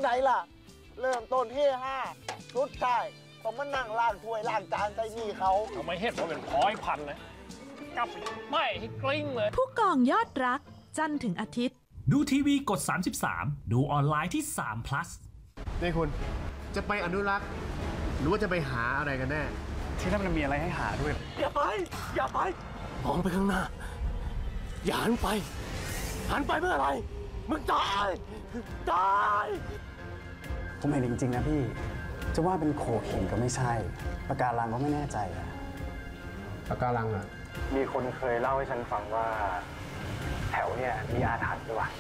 ไหนล่ะเริ่มต้นเฮ่ห้าสุดท้ายต้องมานั่งล้างถ้วยล้างจานใต้นี่เขาทำไมเห็ดว่าเป็นร้อยพันเลยกลับไม่ให้กลิ้งเลยผู้กองยอดรักจันทร์ถึงอาทิตย์ดูทีวีกด 33 ดูออนไลน์ที่3 plus นี่คุณจะไปอนุรักษ์หรือว่าจะไปหาอะไรกันแน่ที่นั่นมันมีอะไรให้หาด้วยอย่าไปอย่าไปมองไปข้างหน้าอย่าหันไปเมื่อไหรมึงตายตายผมเห็นจริงๆนะพี่ จะว่าเป็นโขดหินก็ไม่ใช่ปะการังก็ไม่แน่ใจอะปะการังอ่ะมีคนเคยเล่าให้ฉันฟังว่า แถวเนี่ยมีอาถรรพ์ด้วยว่ะ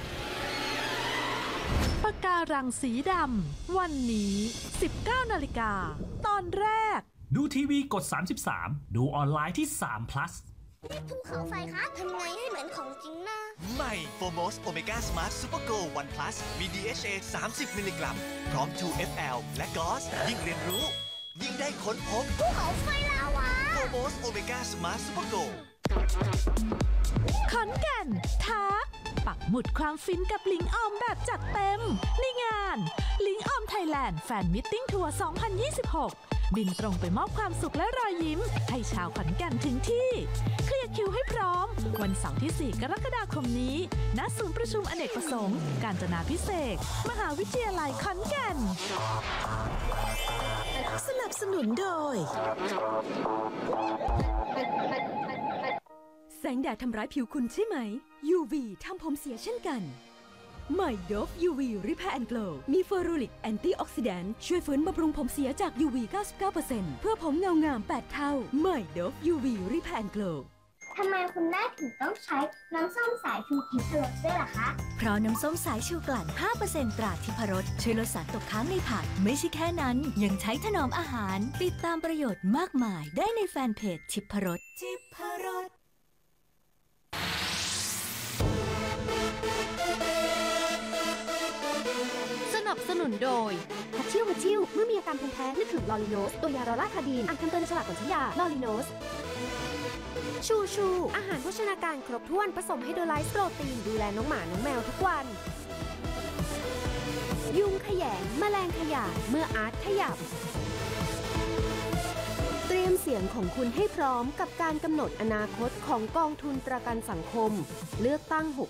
ปะการังสีดำวันนี้ 19 นาฬิกาตอนแรกดูทีวีกด 33 ดูออนไลน์ที่3 plus ภูเขาไฟคะทำไงให้เหมือนของจริงนะใหม่โฟโมสโอเมก้าสมาร์ทซูเปอร์โกล1 plus มี DHA 30 มิลลิกรัม พร้อม 2FL และกอสยิ่งเรียนรู้ ยิ่งได้ค้นพบภูเขาไฟลาวาโฟโมสโอเมก้าสมาร์ทซูเปอร์โกลขอนแก่นท้าปักหมุดความฟินกับลิงออมแบบจัดเต็มในงานลิงออมไทยแลนด์แฟนมิทติ้งทัวร์ 2026 บินตรงไปมอบความสุขและรอยยิ้มให้ชาวขอนแก่นถึงที่เคลียร์คิวให้พร้อมวันเสาร์ที่ 4 กรกฎาคมนี้ณศูนย์ประชุมอเนกประสงค์กาญจนาภิเษกมหาวิทยาลัยขอนแก่นสนับสนุนโดยแสงแดดทำร้ายผิวคุณใช่ไหม UV ทำผมเสียเช่นกัน ใหม่ Dove UV Repair and Glow มีเฟอรูริกแอนตี้ออกซิแดนต์ช่วยฟื้นบำรุงผมเสียจาก UV 99% เพื่อผมเงางาม 8 เท่า ใหม่ Dove UV Repair and Glow ทำไมคุณแม่ถึงต้องใช้น้ำส้มสายชูกินตลอดด้วยล่ะคะเพราะน้ำส้มสายชูกลั่น 5% ตราทิพรสช่วยลดสารตกค้างในผัก ไม่ใช่แค่นั้น ยังใช้ถนอมอาหาร ติดตามประโยชน์มากมายได้ในแฟนเพจทิพรสทิพรสสนับสนุนโดยฮัตชิวเมื่อมีอาการภูมิแพ้นึกถึงลอริโนสตัวยาลอราคาดีนอ่านคำเตือนในฉลากก่อนใช้ยาลอริโนสชูอาหารโภชนาการครบถ้วนผสมไฮโดรไลซ์โปรตีนดูแลน้องหมาน้องแมวทุกวันยุงขยงแมลงขยะเมื่ออาร์ตขยับเตรียมเสียงของคุณให้พร้อมกับการกำหนดอนาคตของกองทุนประกันสังคมเลือกตั้ง 69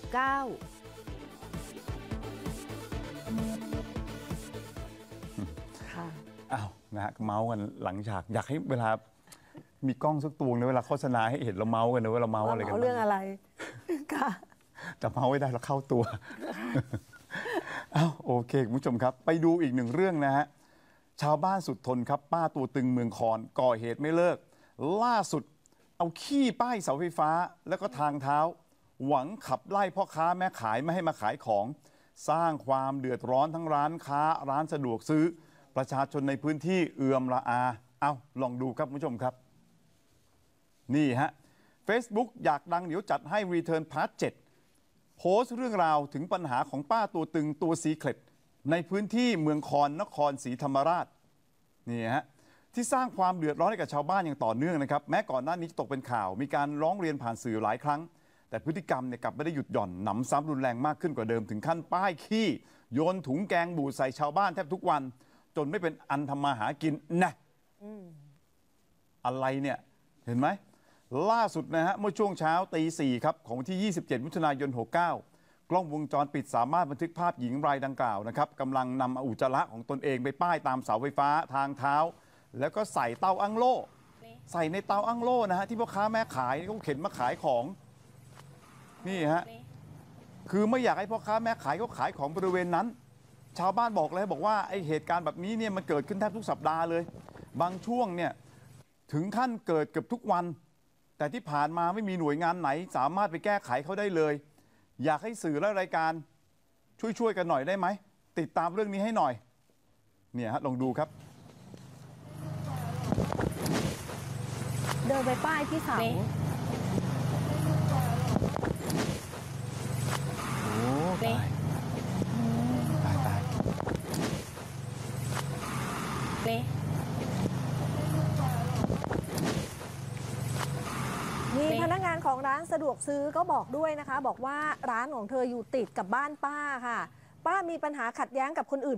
อ้าวนะฮะเมาส์กันหลังฉากอยากให้เวลามีกล้องสักตัวนะเวลาโฆษณาให้เห็นเราเมาส์กันนะว่าเราเมาส์อะไรกันเรื่องอะไรค่ะแต่เมาส์ไม่ได้เราเข้าตัวอ้าวโอเคคุณผู้ชมครับไปดูอีกหนึ่งเรื่องนะฮะชาวบ้านสุดทนครับป้าตัวตึงเมืองคอนก่อเหตุไม่เลิกล่าสุดเอาขี้ป้ายเสาไฟฟ้าแล้วก็ทางเท้าหวังขับไล่พ่อค้าแม่ขายไม่ให้มาขายของสร้างความเดือดร้อนทั้งร้านค้าร้านสะดวกซื้อประชาชนในพื้นที่เอือมระอาเอาลองดูครับคุณผู้ชมครับนี่ฮะ Facebook อยากดังเดี๋ยวจัดให้ Return Part 7 โพสต์เรื่องราวถึงปัญหาของป้าตัวตึงตัวซีเคร็ตในพื้นที่เมืองคอนนครศรีธรรมราชนี่ฮะที่สร้างความเดือดร้อนให้กับชาวบ้านอย่างต่อเนื่องนะครับแม้ก่อนหน้านี้ตกเป็นข่าวมีการร้องเรียนผ่านสื่อหลายครั้งแต่พฤติกรรมเนี่ยกลับไม่ได้หยุดหย่อนหนำซ้ำรุนแรงมากขึ้นกว่าเดิมถึงขั้นป้ายขี้โยนถุงแกงบูดใส่ชาวบ้านแทบทุกวันจนไม่เป็นอันทำมาหากินนะอะไรเนี่ยเห็นไหมล่าสุดนะฮะเมื่อช่วงเช้าตี 4ครับของวันที่ 27 มิถุนายน 69 กล้องวงจรปิดสามารถบันทึกภาพหญิงรายดังกล่าวนะครับกำลังนำอุจจาระของตนเองไปป้ายตามเสาไฟฟ้าทางเท้าแล้วก็ใส่เตาอั้งโล่ใส่ในเตาอั้งโล่นะฮะที่พ่อค้าแม่ขายเขาเข็นมาขายของนี่ฮะคือไม่อยากให้พ่อค้าแม่ขายเขาขายของบริเวณนั้นชาวบ้านบอกเลยบอกว่าไอเหตุการณ์แบบนี้เนี่ยมันเกิดขึ้นแทบทุกสัปดาห์เลยบางช่วงเนี่ยถึงขั้นเกิดเกือบทุกวันแต่ที่ผ่านมาไม่มีหน่วยงานไหนสามารถไปแก้ไขเขาได้เลยอยากให้สื่อและรายการช่วยกันหน่อยได้ไหมติดตามเรื่องนี้ให้หน่อยเนี่ยฮะลองดูครับเดินไปป้ายที่เสาโอ้ตายมีพนักงานของร้านสะดวกซื้อก็บอกด้วยนะคะบอกว่าร้านของเธออยู่ติดกับบ้านป้าค่ะป้ามีปัญหาขัดแย้งกับคนอื่น